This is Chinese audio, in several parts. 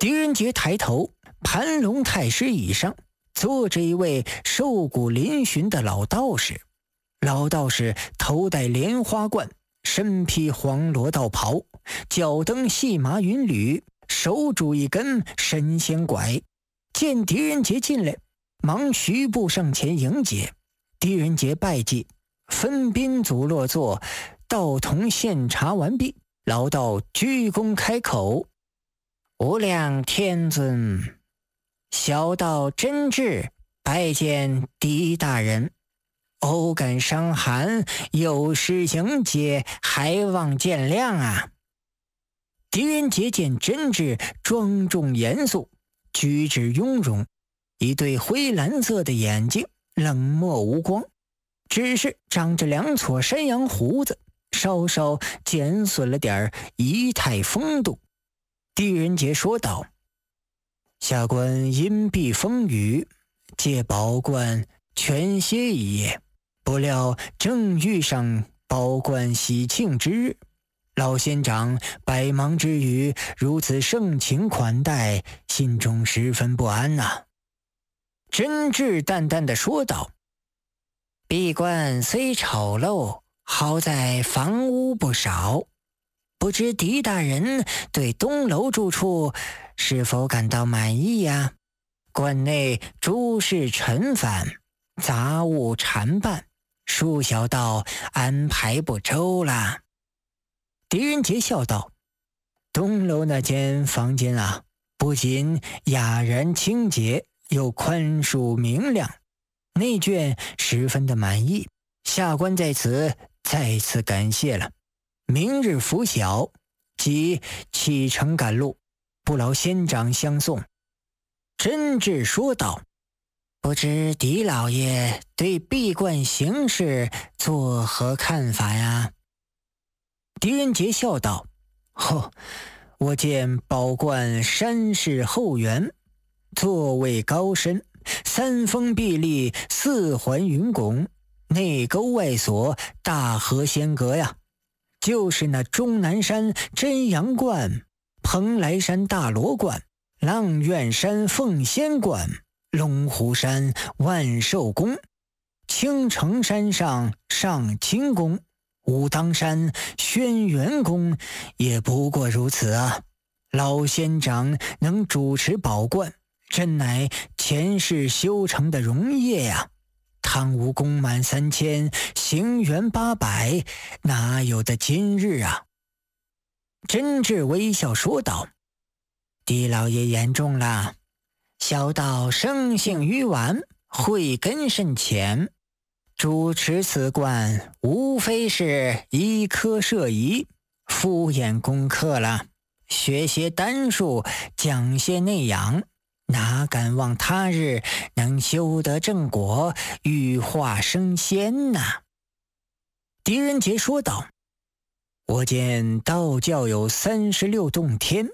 狄仁杰抬头，盘龙太师椅上坐着一位瘦骨嶙峋的老道士。老道士头戴莲花冠，身披黄罗道袍，脚蹬细麻云履，手拄一根神仙拐。见狄仁杰进来，忙徐步上前迎接。狄仁杰拜祭，分宾族落座，道童献茶完毕，老道鞠躬开口：“无量天尊，小道真挚拜见狄大人，偶感伤寒，有失迎接，还望见谅啊。”狄仁杰见真挚庄重严肃，举止雍容，一对灰蓝色的眼睛冷漠无光，只是长着2撮山羊胡子，稍稍减损了点仪态风度。狄仁杰说道：“下官因避风雨，借宝冠全歇一夜，不料正遇上宝冠喜庆之日，老仙长百忙之余如此盛情款待，心中十分不安呐。”真挚淡淡的说道：“闭关虽丑陋，好在房屋不少。不知狄大人对东楼住处是否感到满意呀？关内诸事陈繁，杂物缠办，恕小道安排不周啦。”狄仁杰笑道：“东楼那间房间啊，不仅雅然清洁，又宽恕明亮，内眷十分的满意，下官在此再次感谢了。明日拂晓即启程赶路，不劳仙长相送。”真挚说道：“不知狄老爷对闭关行事作何看法呀？”狄仁杰笑道：“我见宝冠山势后圆，座位高深，3峰壁立，4环云拱，内沟外锁，大河仙阁呀。就是那终南山真阳观，蓬莱山大罗观，阆苑山凤仙观，龙虎山万寿宫，青城山上上清宫，武当山轩辕宫，也不过如此啊。老仙长能主持宝冠，真乃前世修成的荣业呀。汤武功满3000，行圆800，哪有的今日啊？”真挚微笑说道：“狄老爷言重了，小道生性愚顽，慧根甚浅，主持此冠无非是医科设仪，敷衍功课了，学些丹术，讲些内养，哪敢望他日能修得正果，羽化升仙呐？”狄仁杰说道：“我见道教有36洞天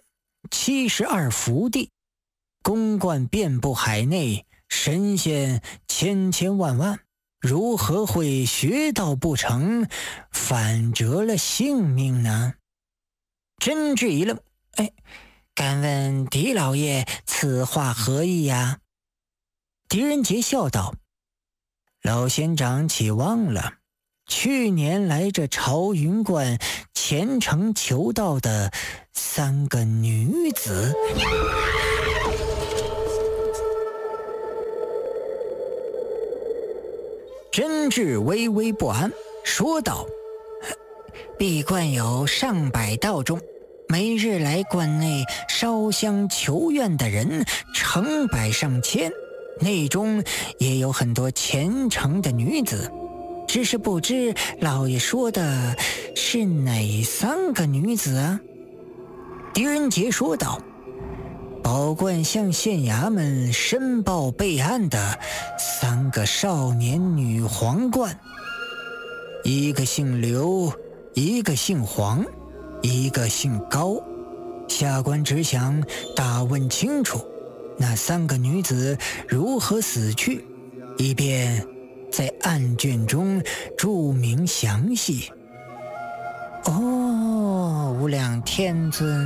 ，72福地，宫观遍布海内，神仙千千万万，如何会学道不成，反折了性命呢？”真挚一愣：“敢问狄老爷此话何意呀？”狄仁杰笑道：“老仙长岂忘了去年来这朝云观虔诚求道的3个女子？”真挚微微不安，说道：“闭关有上百道中，每日来关内烧香求愿的人成百上千，内中也有很多虔诚的女子，只是不知老爷说的是哪3个女子啊？”狄仁杰说道：“宝冠向县衙门申报备案的3个少年女皇冠，一个姓刘，一个姓黄，一个姓高。下官只想打问清楚那3个女子如何死去，以便在案卷中注明详细。”“哦，无量天尊。”